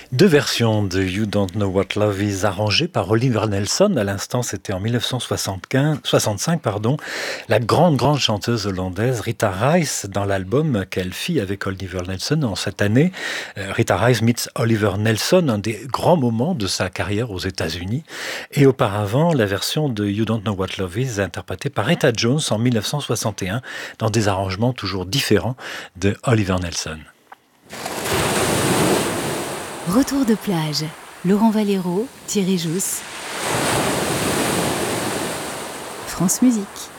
Deux versions de You Don't Know What Love Is arrangées par Oliver Nelson. À l'instant, c'était en 1965, la grande chanteuse hollandaise Rita Reis dans l'album qu'elle fit avec Oliver Nelson en cette année. Rita Reis meets Oliver Nelson, un des grands moments de sa carrière aux États-Unis. Et auparavant, la version de You Don't Know What Love Is interprétée par Etta Jones en 1961 dans des arrangements toujours différents de Oliver Nelson. Retour de plage. Laurent Valero, Thierry Jousse. France Musique.